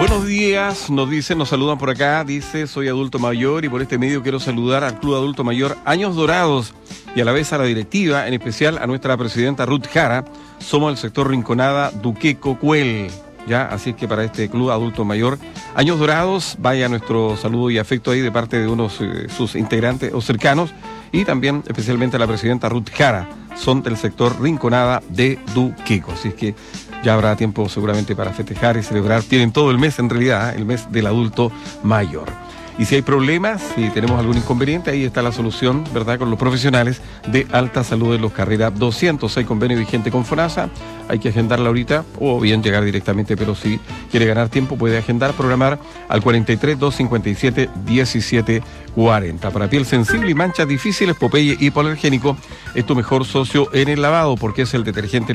Buenos días, nos saludan por acá, dice, soy adulto mayor y por este medio quiero saludar al Club Adulto Mayor Años Dorados y a la vez a la directiva, en especial a nuestra presidenta Ruth Jara. Somos el sector Rinconada, Duqueco, Cuel, ya, así es que para este Club Adulto Mayor Años Dorados, vaya nuestro saludo y afecto ahí de parte de unos sus integrantes o cercanos y también especialmente a la presidenta Ruth Jara, son del sector Rinconada de Duqueco, así es que ya habrá tiempo seguramente para festejar y celebrar. Tienen todo el mes en realidad, el mes del adulto mayor. Y si hay problemas, si tenemos algún inconveniente, ahí está la solución, ¿verdad? Con los profesionales de Alta Salud en Los Carreras 200. Hay convenio vigente con FONASA, hay que agendarla ahorita o bien llegar directamente, pero si quiere ganar tiempo puede agendar, programar al 43 257 1740. Para piel sensible y manchas difíciles, Popeye Hipoalergénico es tu mejor socio en el lavado porque es el detergente